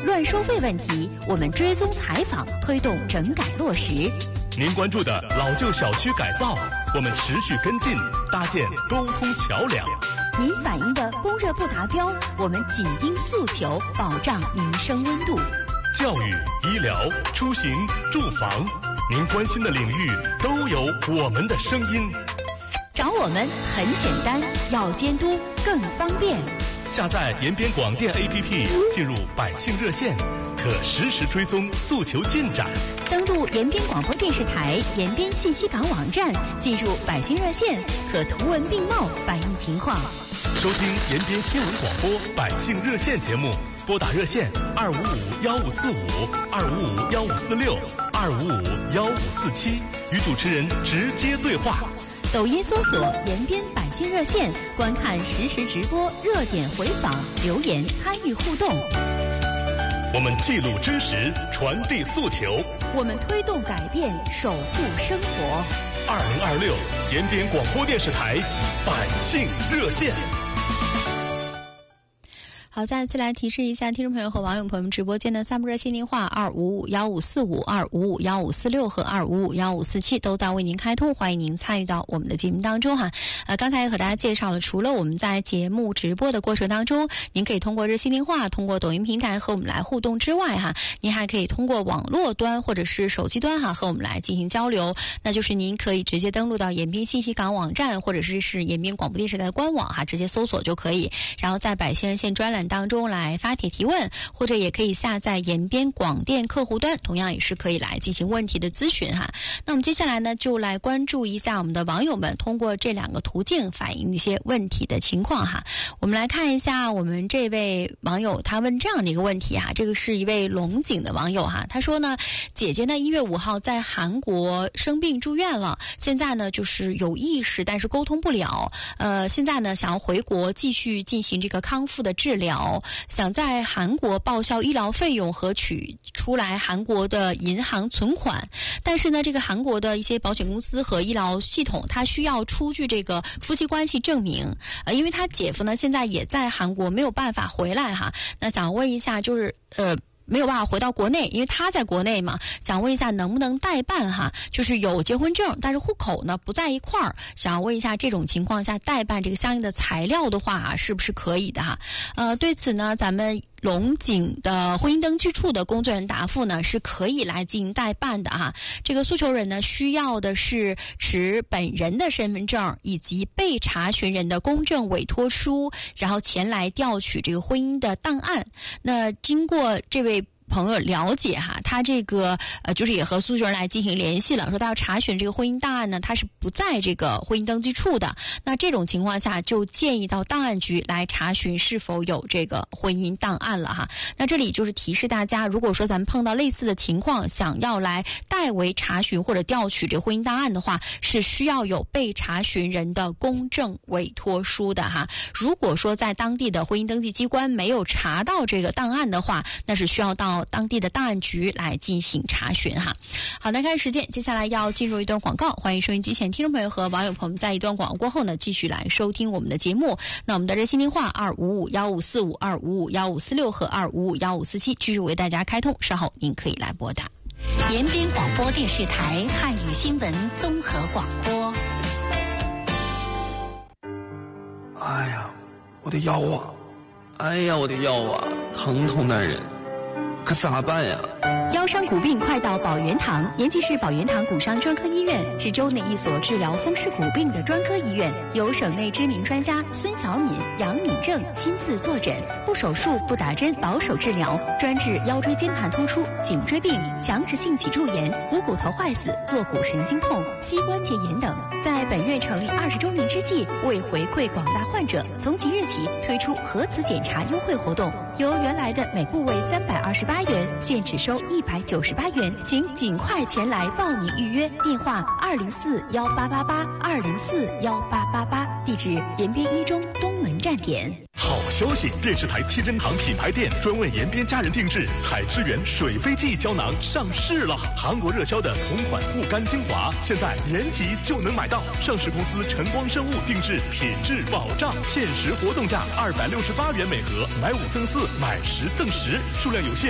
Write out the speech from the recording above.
乱收费问题，我们追踪采访，推动整改落实。 您关注的老旧小区改造，我们持续跟进，搭建沟通桥梁。 您反映的供热不达标，我们紧盯诉求，保障民生温度。 教育、医疗、出行、住房，您关心的领域都有我们的声音。 找我们很简单，要监督更方便。 下载延边广电 APP， 进入百姓热线，可实时追踪诉求进展。 登录延边广播电视台延边信息港网站，进入百姓热线，可图文并茂反映情况。 收听延边新闻广播百姓热线节目，拨打热线255-1545、255-1546、255-1547，与主持人直接对话。 抖音搜索延边百姓热线，观看实时直播、热点回访、留言参与互动。 我们记录真实，传递诉求， 我们推动改变，守护生活。 2026延边广播电视台百姓热线。 好，再次来提示一下听众朋友和网友朋友们，直播间的3部热线电话255-1545、255-1546和255-1547都在为您开通，欢迎您参与到我们的节目当中哈。刚才也和大家介绍了，除了我们在节目直播的过程当中，您可以通过热线电话、通过抖音平台和我们来互动之外哈，您还可以通过网络端或者是手机端哈和我们来进行交流。那就是您可以直接登录到延边信息港网站，或者是延边广播电视台的官网哈，直接搜索就可以，然后在百姓热线专栏当中来发帖提问，或者也可以下载延边广电客户端，同样也是可以来进行问题的咨询哈。那我们接下来呢，就来关注一下我们的网友们通过这2个途径反映一些问题的情况哈。我们来看一下我们这位网友他问这样的一个问题哈，这个是一位龙井的网友哈，他说呢，姐姐呢1月5号在韩国生病住院了，现在呢就是有意识但是沟通不了，现在呢想要回国继续进行这个康复的治疗，想在韩国报销医疗费用和取出来韩国的银行存款，但是呢这个韩国的一些保险公司和医疗系统它需要出具这个夫妻关系证明，因为他姐夫呢现在也在韩国没有办法回来哈，那想问一下就是没有办法回到国内，因为他在国内嘛，想问一下能不能代办哈，就是有结婚证但是户口呢不在一块儿，想问一下这种情况下代办这个相应的材料的话是不是可以的哈。对此呢咱们龙井的婚姻登记处的工作人员答复呢是可以来进行代办的哈。这个诉求人呢需要的是持本人的身份证以及被查询人的公证委托书，然后前来调取这个婚姻的档案。那经过这位朋友了解哈，他这个就是也和诉求人来进行联系了，说他要查询这个婚姻档案呢，他是不在这个婚姻登记处的。那这种情况下，就建议到档案局来查询是否有这个婚姻档案了哈。那这里就是提示大家，如果说咱们碰到类似的情况，想要来代为查询或者调取这个婚姻档案的话，是需要有被查询人的公证委托书的哈。如果说在当地的婚姻登记机关没有查到这个档案的话，那是需要到当地的档案局来进行查询哈。好的，看时间，接下来要进入一段广告，欢迎收音机前听众朋友和网友朋友们在一段广告过后呢，继续来收听我们的节目。那我们的热线电话255-1545、255-1546和255-1547继续为大家开通，稍后您可以来拨打。 延边广播电视台汉语新闻综合广播。 哎呀，我的腰啊！哎呀，我的腰啊，疼痛难忍，可咋办呀？ 腰伤骨病快到宝源堂，延吉市宝源堂骨伤专科医院是州内一所治疗风湿骨病的专科医院，由省内知名专家孙小敏、杨敏正亲自坐诊，不手术、不打针，保守治疗，专治腰椎间盘突出、颈椎病、强直性脊柱炎、股骨头坏死、坐骨神经痛、膝关节炎等。在本院成立20周年之际，为回馈广大患者，从即日起推出核磁检查优惠活动，由原来的每部位328元，现只收198元，请尽快前来报名预约。电话204-1888，204-1888，地址延边一中东门站点。 好消息！电视台七珍堂品牌店专为延边家人定制采之源水飞记胶囊上市了。韩国热销的同款护肝精华，现在延吉就能买到。上市公司晨光生物定制，品质保障，限时活动价268元每盒，买5赠4，买10赠10，数量有限。